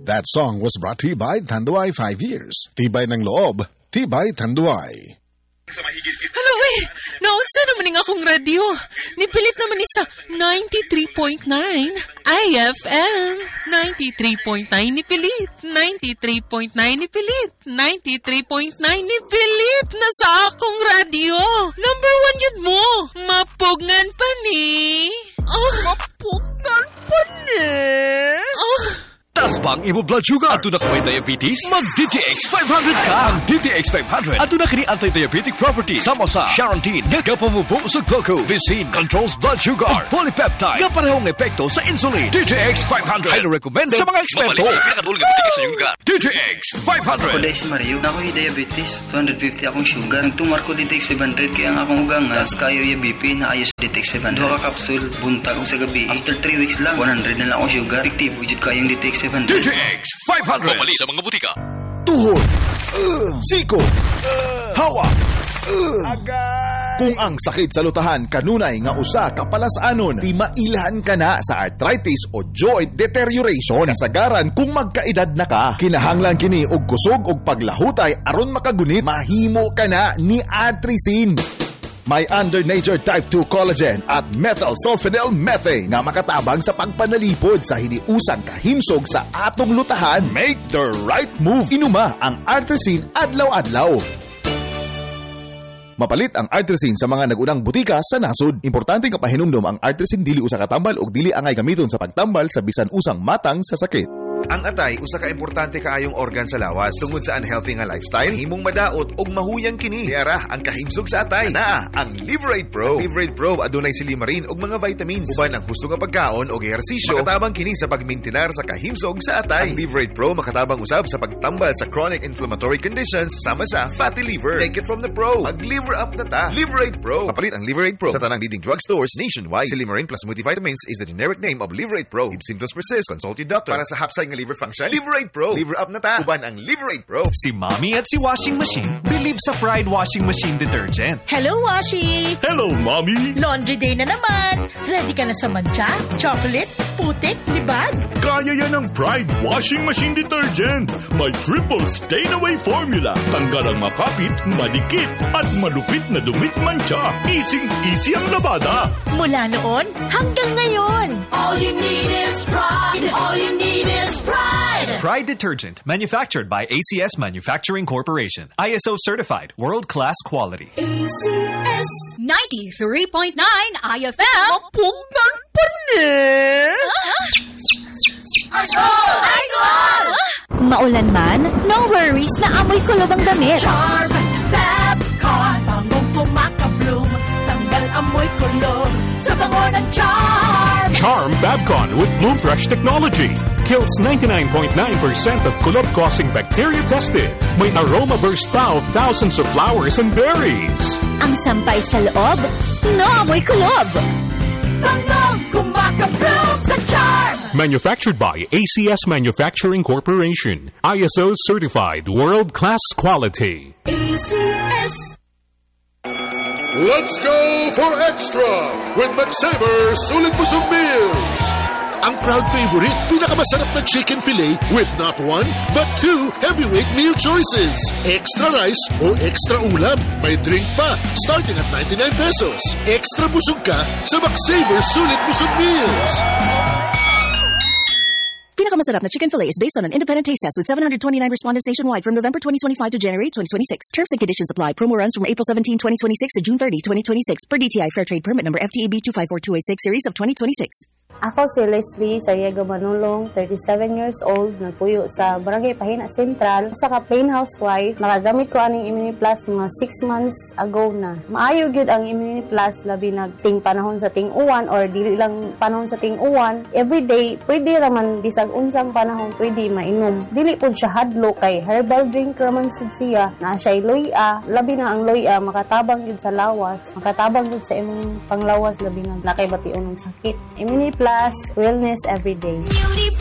That song was brought to you by Tanduay 5 Years. Tibay ng loob, Tibay Tanduay. Hello, naunsa naman akong radyo. Nipilit naman isa 93.9 IFM. 93.9 nipilit. 93.9 nipilit. 93.9 nipilit na sa akong radyo. Number 1 yun mo. Mapugngan pa ni. Mapugngan pa ni. Tas bang imo blood sugar? Ato na may diabetes? Mag-DTX 500 ka! Ang DTX 500 ato na kini anti-diabetic properties. Sama sa Charantine, nagkapamubo sa glucose, Vicine, controls blood sugar, polypeptide, kaparehong epekto sa insulin. DTX 500 ay recommended sa mga eksperto. DTX 500. Ako dahil si Mario, na ako'y diabetes. 250 akong sugar. Nagtumar ko DTX 500 kaya ang akong ugangas, kayo yung BP na ayos DTX 500. Dua ka kapsul, buntag ko sa gabi. After 3 weeks lang, 100 na lang akong sugar. Effective, wujud kayong DTX 500. DTX 500. Pumali sa mga butika. Tuhod, siko, hawa, kung ang sakit sa lutahan kanunay nga usa ka palasanon, di mailhan ka na sa arthritis o joint deterioration. Kasagaran kung magkaedad na ka, kinahanglan kini og kusog og paglahutay aron makagunit, mahimo ka na ni Atricin. May under nature type 2 collagen at methyl sulfonyl methane na makatabang sa pagpanalipod sa hiniusang kahimsog sa atong lutahan. Make the right move. Inuma ang Artresin adlaw-adlaw. Mapalit ang Artresin sa mga nagunang butika sa nasod. Importante nga pahinumdom ang Artresin dili usa ka tambal ug dili angay gamiton sa pagtambal sa bisan usang matang sa sakit. Ang atay, usa ka importante kaayong organ sa lawas. Tungod sa unhealthy nga lifestyle, himong madaot og mahuyang kini. Diara ang kahimsog sa atay. Naa ang Liverate Pro. Ang Liverate Pro adunay silimarin og mga vitamins. Uban ang husto nga pagkaon og ehersisyo, makatabang kini sa pagmintinar sa kahimsog sa atay. Ang Liverate Pro makatabang usab sa pagtambal sa chronic inflammatory conditions sama sa fatty liver. Take it from the pro. Mag-liver up na ta. Liverate Pro. Kapalit ang Liverate Pro sa tanang leading drugstores nationwide. Silimarin plus multivitamins is the generic name of Liverate Pro. If symptoms persist, consult your doctor. Para sa hapsay liver function, Liverate Pro. Liver up na ta. Uban ang Liverate Pro. Si Mommy at si Washing Machine believe sa Pride Washing Machine Detergent. Hello, Washi! Hello, Mommy! Laundry day na naman. Ready ka na sa mancha, chocolate, putik, libag? Kaya yan ang Pride Washing Machine Detergent. May triple stain-away formula. Tanggal ang makapit, madikit, at malupit na dumit mancha. Easy ang labada. Mula noon hanggang ngayon. All you need is pride. All you need is pride. Pride Detergent, manufactured by ACS Manufacturing Corporation. ISO certified, world-class quality. ACS 93.9 IFM. Mapugngan pa ni. Idol! Maulan man, no worries na amoy kulob ang damit. Charm Fabcon, bangong kumakabloom, tanggal amoy kulob sa bango ng Charm. Charm Fabcon with Bloom Fresh technology kills 99.9% of kulob-causing bacteria tested. May aroma burst pa of thousands of flowers and berries. Ang sampay sa loob, no amoy kulob. Bangong kumakabloom sa Charm. Manufactured by ACS Manufacturing Corporation. ISO certified world-class quality. ACS. Let's go for extra with McSaver Sulit Busog Meals. Ang proud favorite, pinakamasarap na chicken fillet with not one, but 2 heavyweight meal choices. Extra rice o extra ulam. May drink pa, starting at 99 pesos. Extra busog ka sa McSaver Sulit Busog Meals. Pinakamasarap na chicken fillet is based on an independent taste test with 729 respondents nationwide from November 2025 to January 2026. Terms and conditions apply. Promo runs from April 17, 2026 to June 30, 2026 per DTI Fair Trade Permit number FTAB 254286 series of 2026. Ako si Leslie Sariaga Manulong, 37 years old, nagpuyo sa Barangay Pahina Central. Sa ka-plain housewife, nakagamit ko aning Immunity Plus mga 6 months ago na. Maayo gyud ang Immunity Plus labi nagting panahon sa ting uwan or dili lang panahon sa ting uwan. Every day, pwede raman bisag unsang panahon pwede mainom. Dili pud siya hadlok kay herbal drink raman sad siya. Na siya loya, labi na ang loya makatabang gyud sa lawas, makatabang gyud sa imong panglawas labi na nakay bation ng sakit. Immunity Plus, wellness every day.